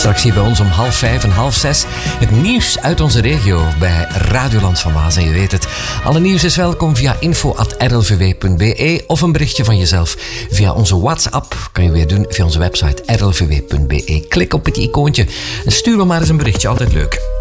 Straks hier bij ons om 4:30 en 5:30 het nieuws uit onze regio bij Radioland van Waas. En je weet het, alle nieuws is welkom via info@rlvw.be of een berichtje van jezelf via onze WhatsApp. Kan je weer doen via onze website rlvw.be. Klik op het icoontje en stuur me maar eens een berichtje, altijd leuk.